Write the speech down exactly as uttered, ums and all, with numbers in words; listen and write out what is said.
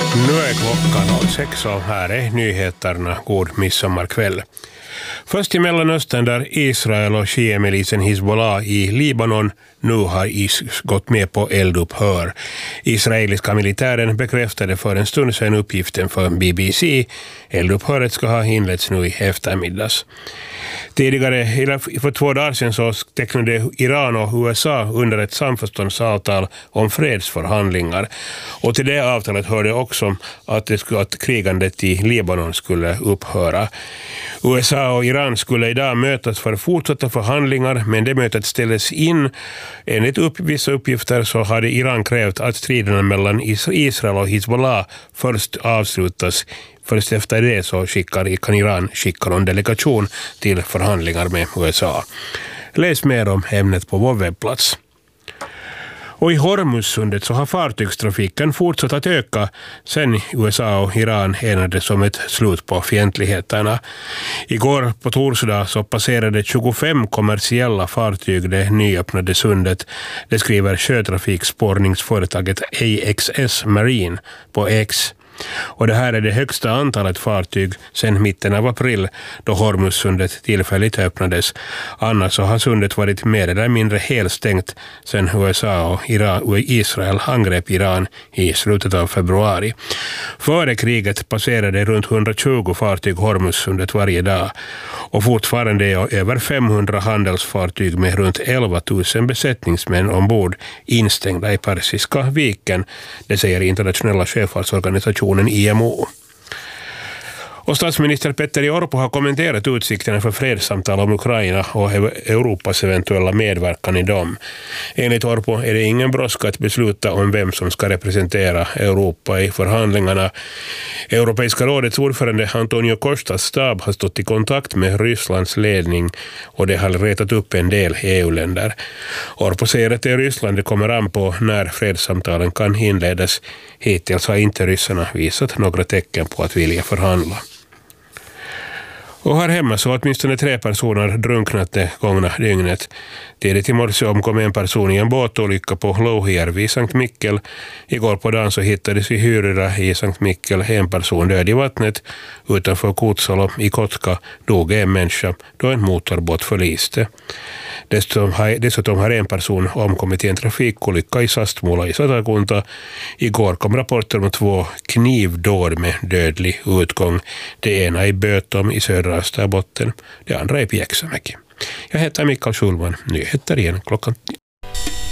Nu är klockan sex och här är nyheterna. God midsommarkväll. Först i Mellanöstern där Israel och shiamilisen Hezbollah i Libanon nu har is gått med på eldupphör. Israeliska militären bekräftade för en stund sedan uppgiften för B B C. Eldupphöret ska ha inletts nu i eftermiddags. Tidigare, för två dagar sedan, så tecknade Iran och U S A under ett samförståndsavtal om fredsförhandlingar. Och till det avtalet hörde också att, det skulle, att krigandet i Libanon skulle upphöra. U S A och Iran skulle idag mötas för fortsatta förhandlingar, men det mötet ställdes in. Enligt upp, vissa uppgifter så hade Iran krävt att striderna mellan Israel och Hezbollah först avslutas. Först efter det så skickar, kan Iran skicka en delegation till förhandlingar med U S A. Läs mer om ämnet på vår webbplats. Och i Hormuzsundet så har fartygstrafiken fortsatt att öka sen U S A och Iran enades om ett slut på fientligheterna. Igår på torsdag så passerade tjugofem kommersiella fartyg det nyöppnade sundet. Det skriver sjötrafikspårningsföretaget A X S Marine på X. Och det här är det högsta antalet fartyg sedan mitten av april då Hormuzsundet tillfälligt öppnades. Annars så har sundet varit mer eller mindre helt stängt sedan U S A och Israel angrep Iran i slutet av februari. Före kriget passerade runt hundratjugo fartyg Hormuzsundet varje dag och fortfarande är över femhundra handelsfartyg med runt elva tusen besättningsmän ombord instängda i Persiska viken, det säger internationella sjöfartsorganisationen I M O. Och statsminister Petteri Orpo har kommenterat utsikterna för fredssamtal om Ukraina och Europas eventuella medverkan i dem. Enligt Orpo är det ingen brådska att besluta om vem som ska representera Europa i förhandlingarna. Europeiska rådets ordförande Antonio Costas stab har stått i kontakt med Rysslands ledning och det har retat upp en del E U-länder. Orpo säger att det är Ryssland det kommer an på när fredssamtalen kan inledas. Hittills har inte ryssarna visat några tecken på att vilja förhandla. Och här hemma så åtminstone tre personer drunknat det gångna dygnet. Tidigt i morse omkom en person i en båtolycka på Louhijärvi i Sankt Mikkel. Igår på dagen så hittades i Hyryra i Sankt Mikkel en person död i vattnet. Utanför Kutsalo i Kotka dog en människa då en motorbåt förliste. Dessutom har, dessutom har en person omkommit i en trafikolycka i Sastmola i Satakunta. Igår kom rapporter om två knivdåd med dödlig utgång. Det ena i Bötom i södra Österbotten, det andra i Pieksämäki. Jag heter Mikael Schulman, nyheter igen klockan